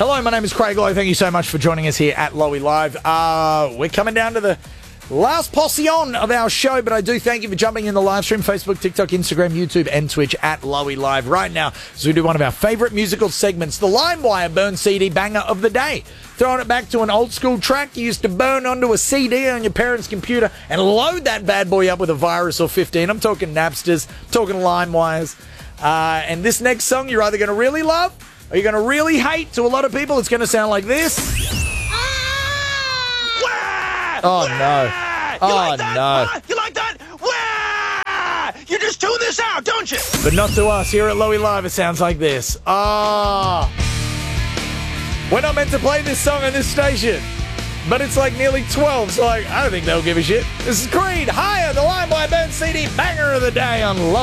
Hello, my name is Craig Lowe. Thank you so much for joining us here at Lowy Live. We're coming down to the last posse on of our show, but I do thank you for jumping in the live stream, Facebook, TikTok, Instagram, YouTube, and Twitch at Lowy Live right now. So we do one of our favourite musical segments, the LimeWire Burn CD Banger of the Day. Throwing it back to an old school track you used to burn onto a CD on your parents' computer and load that bad boy up with a virus or 15. I'm talking Napsters, talking LimeWires. And this next song you're either going to really love or you're going to really hate. To a lot of people, it's going to sound like this. Oh, no. Oh, no. You like that? Wah! You just tune this out, don't you? But not to us. Here at Lowy Live, it sounds like this. Oh. We're not meant to play this song on this station. But it's like nearly 12, so I don't think they'll give a shit. This is Creed, Higher, the LimeWire Burn CD Banger of the Day on Lowy.